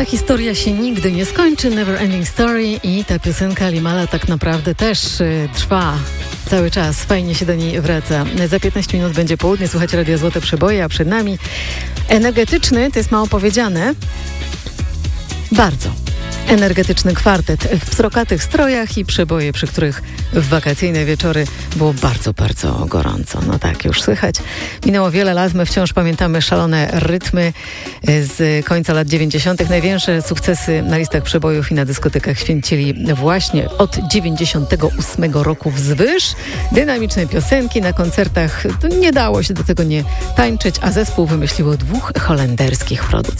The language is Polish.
Ta historia się nigdy nie skończy, Never Ending Story, i ta piosenka Limala tak naprawdę też trwa cały czas. Fajnie się do niej wraca. Za 15 minut będzie południe, słuchajcie Radia Złote Przeboje, a przed nami energetyczny, to jest mało powiedziane, bardzo energetyczny kwartet w psrokatych strojach i przeboje, przy których w wakacyjne wieczory było bardzo, bardzo gorąco. No tak, już słychać. Minęło wiele lat, my wciąż pamiętamy szalone rytmy z końca lat 90. Największe sukcesy na listach przebojów i na dyskotekach święcili właśnie od 98 roku wzwyż. Dynamiczne piosenki na koncertach, nie dało się do tego nie tańczyć, a zespół wymyśliło 2 holenderskich producentów.